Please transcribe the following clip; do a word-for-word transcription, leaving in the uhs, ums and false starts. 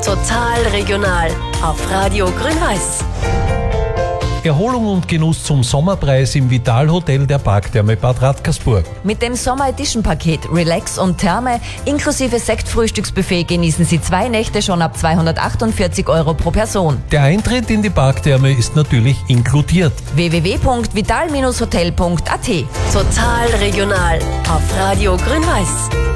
Total regional auf Radio Grün-Weiß. Erholung und Genuss zum Sommerpreis im Vital Hotel der Parktherme Bad Radkersburg. Mit dem Sommer Edition Paket Relax und Therme inklusive Sektfrühstücksbuffet genießen Sie zwei Nächte schon ab zweihundertachtundvierzig Euro pro Person. Der Eintritt in die Parktherme ist natürlich inkludiert. w w w punkt vital Bindestrich hotel punkt a t. Total regional auf Radio Grün-Weiß.